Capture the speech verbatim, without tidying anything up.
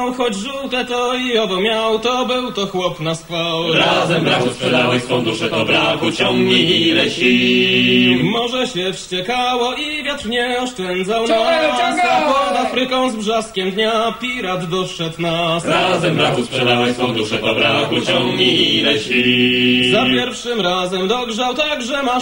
Choć żółte to i owo miał, to był to chłop na skwał. Razem brachu sprzedałeś swą duszę, to brachu ciągnij ile sił. Morze się wściekało i wiatr nie oszczędzał Ciągaj, nas, ciągaj! a pod Afryką z brzaskiem dnia pirat doszedł nas. Razem brachu sprzedałeś swą duszę, to brachu ciągnij ile sił. Za pierwszym razem dogrzał tak, że masz